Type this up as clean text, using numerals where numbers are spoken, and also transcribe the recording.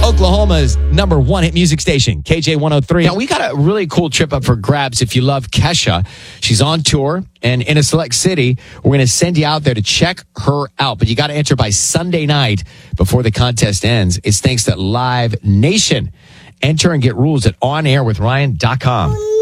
Oklahoma's number one hit music station, KJ103. Now, we got a really cool trip up for grabs if you love Kesha. She's on tour and in a select city. We're going to send you out there to check her out. But you got to enter by Sunday night before the contest ends. It's thanks to Live Nation. Enter and get rules at onairwithryan.com.